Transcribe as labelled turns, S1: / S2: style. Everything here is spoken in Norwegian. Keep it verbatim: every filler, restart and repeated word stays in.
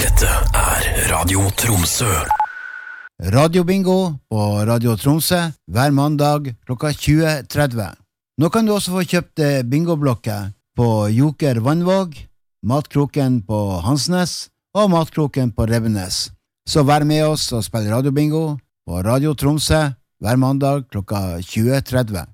S1: Dette er Radio Tromsø.
S2: Radio Bingo på Radio Tromsø hver mandag klokka tjue tretti. Nå kan du også få kjøpt bingoblokker på Joker Vannvåg, Matkroken på Hansnes og Matkroken på Rebbenes. Så vær med oss og spill Radio Bingo på Radio Tromsø hver mandag klokka tjue tretti.